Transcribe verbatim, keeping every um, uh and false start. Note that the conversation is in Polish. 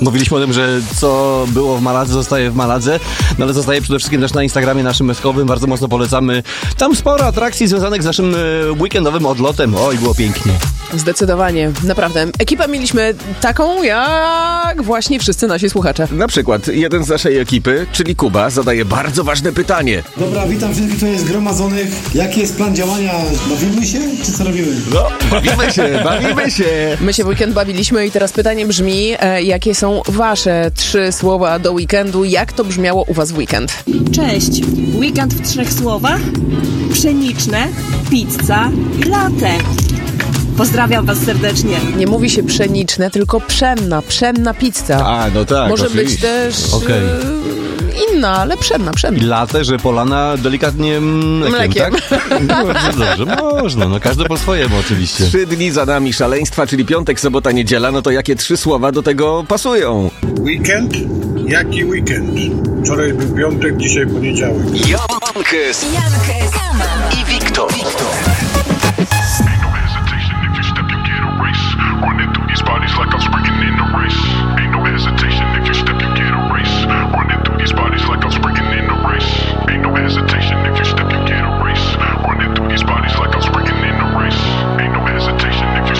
Mówiliśmy o tym, że co było w Maladze, zostaje w Maladze, no ale zostaje przede wszystkim też na Instagramie naszym meskowym. Bardzo mocno polecamy. Tam sporo atrakcji związanych z naszym weekendowym odlotem. Oj, było pięknie. Zdecydowanie, naprawdę. Ekipę mieliśmy taką, jak właśnie wszyscy nasi słuchacze. Na przykład jeden z naszej ekipy, czyli Kuba, zadaje bardzo ważne pytanie. Dobra, witam wszystkich tutaj zgromadzonych. Jaki jest plan działania? Bawimy się, czy co robimy? No, bawimy się, bawimy się. My się w weekend bawiliśmy i teraz pytanie brzmi, e, jakie są wasze trzy słowa do weekendu? Jak to brzmiało u was w weekend? Cześć. Weekend w trzech słowach? Pszeniczne, pizza i latte. Pozdrawiam was serdecznie. Nie mówi się pszeniczne, tylko pszenna, pszenna pizza. A, no tak, Może oczywiście. być też Okej. e, inna, ale pszenna, I pszenna. latę, że polana delikatnie mlekiem, Mlekiem. tak? No, dobrze, można, no każdy po swojemu oczywiście. Trzy dni za nami szaleństwa, czyli piątek, sobota, niedziela, no to jakie trzy słowa do tego pasują? Weekend? Jaki weekend? Wczoraj był piątek, dzisiaj poniedziałek. Jankes i Wiktor. Ain't no hesitation if you step, you get erased. Run into